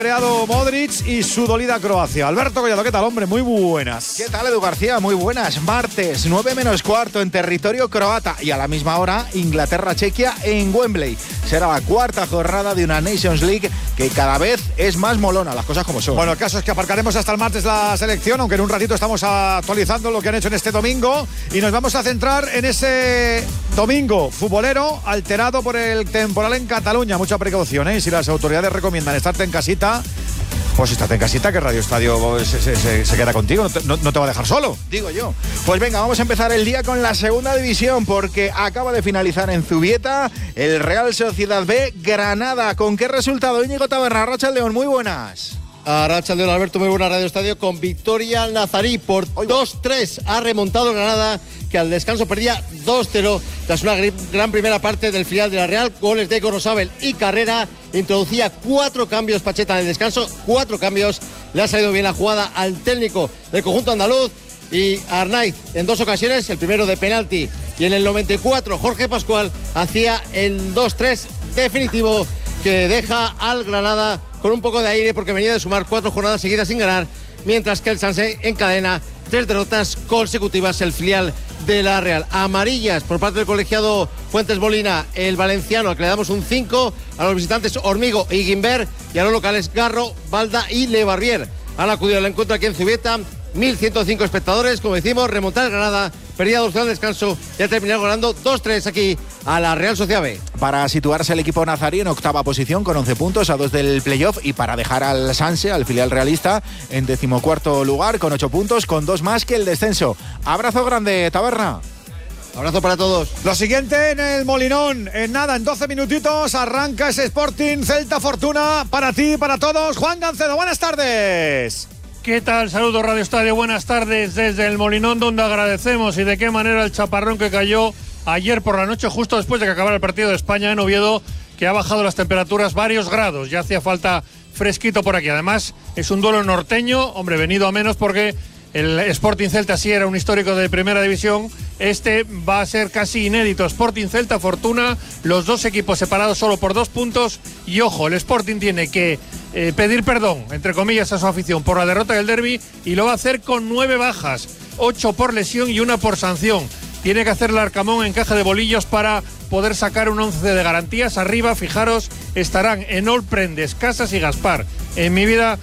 Creado Modric y su dolida Croacia. Alberto Collado, ¿qué tal, hombre? Muy buenas. ¿Qué tal, Edu García? Muy buenas. Martes, 9:45 en territorio croata y a la misma hora Inglaterra-Chequia en Wembley. Será la cuarta jornada de una Nations League que cada vez es más molona, las cosas como son. Bueno, el caso es que aparcaremos hasta el martes la selección, aunque en un ratito estamos actualizando lo que han hecho en este domingo y nos vamos a centrar en ese domingo futbolero alterado por el temporal en Cataluña. Mucha precaución, ¿eh? Si las autoridades recomiendan estarte en casita, pues estate en casita, que Radio Estadio se queda contigo, no te va a dejar solo. Digo yo. Pues venga, vamos a empezar el día con la segunda división, porque acaba de finalizar en Zubieta el Real Sociedad B Granada. ¿Con qué resultado? Íñigo Taberna, Arratsaldeon, muy buenas. Arratsaldeon, Alberto, muy buena Radio Estadio, con victoria nazarí por 2-3. Ha remontado Granada, que al descanso perdía 2-0 tras una gran primera parte del filial de la Real. Goles de Gorosabel y Carrera. Introducía 4 cambios Pacheta en el descanso, 4 cambios. Le ha salido bien la jugada al técnico del conjunto andaluz y Arnaiz en 2 ocasiones, el primero de penalti, y en el 94 Jorge Pascual hacía el 2-3 definitivo que deja al Granada con un poco de aire, porque venía de sumar 4 jornadas seguidas sin ganar, mientras que el Sanse encadena 3 derrotas consecutivas, el filial de la Real. Amarillas por parte del colegiado Fuentes Molina, el valenciano, al que le damos un 5, a los visitantes Hormigo y Guimber, y a los locales Garro, Balda y Lebarbier. Han acudido al encuentro aquí en Zubieta 1.105 espectadores, como decimos, remontar Granada, perdía 2 al descanso y ha terminado ganando 2-3 aquí a la Real Sociedad B. Para situarse el equipo nazarí en octava posición con 11 puntos a 2 del playoff, y para dejar al Sanse, al filial realista, en 14º lugar con 8 puntos, con 2 más que el descenso. Abrazo grande, Taberna. Abrazo para todos. Lo siguiente en el Molinón, en 12 minutitos arranca ese Sporting Celta Fortuna para ti y para todos. Juan Gancedo, buenas tardes. ¿Qué tal? Saludos Radio Estadio, buenas tardes desde el Molinón, donde agradecemos y de qué manera el chaparrón que cayó ayer por la noche, justo después de que acabara el partido de España en Oviedo, que ha bajado las temperaturas varios grados. Ya hacía falta fresquito por aquí. Además, es un duelo norteño, hombre, venido a menos porque el Sporting Celta sí era un histórico de primera división. Este va a ser casi inédito. Sporting Celta Fortuna, los dos equipos separados solo por 2 puntos. Y ojo, el Sporting tiene que pedir perdón, entre comillas, a su afición por la derrota del derbi, y lo va a hacer con 9 bajas, 8 por lesión y 1 por sanción. Tiene que hacer el Arcamón en caja de bolillos para poder sacar un 11 de garantías. Arriba, fijaros, estarán Enol, Prendes, Casas y Gaspar. En mi vida,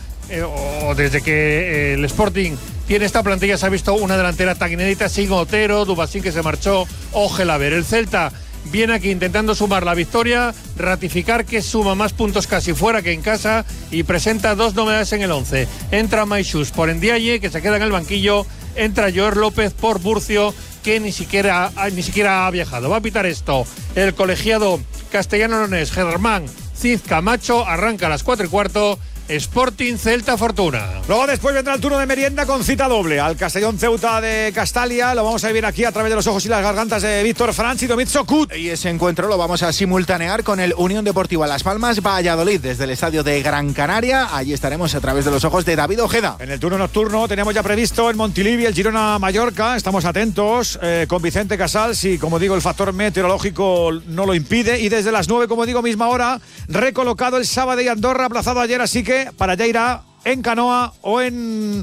desde que el Sporting tiene esta plantilla, se ha visto una delantera tan inédita, sin Otero, Dubasín, que se marchó, o Gelaber. El Celta viene aquí intentando sumar la victoria, ratificar que suma más puntos casi fuera que en casa, y presenta 2 novedades en el 11. Entra Maixús por Ndiaye, que se queda en el banquillo. Entra Joer López por Burcio, que ni siquiera ha viajado. Va a pitar esto el colegiado castellano-leonés Germán Cid Camacho. Arranca a las 4:15. Sporting Celta Fortuna. Luego después vendrá el turno de merienda con cita doble al Castellón Ceuta de Castalia. Lo vamos a vivir aquí a través de los ojos y las gargantas de Víctor Franch y Domitso Kut. Y ese encuentro lo vamos a simultanear con el Unión Deportiva Las Palmas Valladolid desde el estadio de Gran Canaria. Allí estaremos a través de los ojos de David Ojeda. En el turno nocturno tenemos ya previsto en Montilivi el Girona Mallorca. Estamos atentos con Vicente Casals, y como digo, el factor meteorológico no lo impide. Y desde las 9, como digo, misma hora, recolocado el Sábado y Andorra, aplazado ayer, así que para allá irá en canoa o en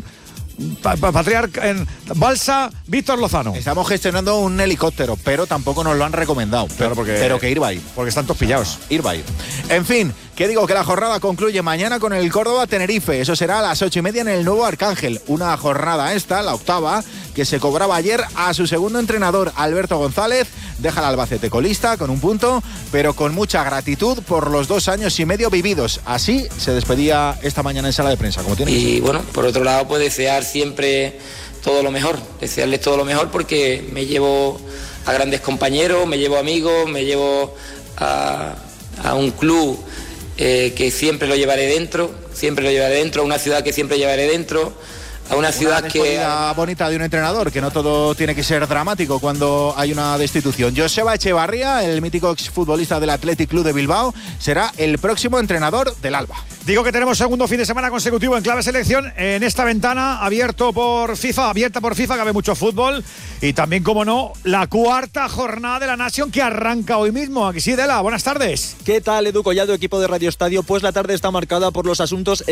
Patriarca, en balsa, Víctor Lozano. Estamos gestionando un helicóptero, pero tampoco nos lo han recomendado. Pero que ir va a ir. Porque están todos pillados. Ir va a ir. En fin, que digo que la jornada concluye mañana con el Córdoba-Tenerife. Eso será a las 8:30 en el nuevo Arcángel. Una jornada esta, la octava, que se cobraba ayer a su segundo entrenador, Alberto González. Deja al Albacete colista con 1 punto, pero con mucha gratitud por los 2 años y medio vividos. Así se despedía esta mañana en sala de prensa, como tiene que ser. Y bueno, por otro lado, pues desear siempre todo lo mejor, desearles todo lo mejor, porque me llevo a grandes compañeros, me llevo amigos, me llevo a un club que siempre lo llevaré dentro, a una ciudad que siempre llevaré dentro, a una ciudad que... Una bonita de un entrenador, que no todo tiene que ser dramático cuando hay una destitución. Joseba Echevarría, el mítico exfutbolista del Athletic Club de Bilbao, será el próximo entrenador del Alba. Digo que tenemos segundo fin de semana consecutivo en clave selección en esta ventana abierta por FIFA, que hay mucho fútbol, y también, como no, la cuarta jornada de la Nation que arranca hoy mismo. Aquí sí, Dela, buenas tardes. ¿Qué tal, Edu Collado, equipo de Radio Estadio? Pues la tarde está marcada por los asuntos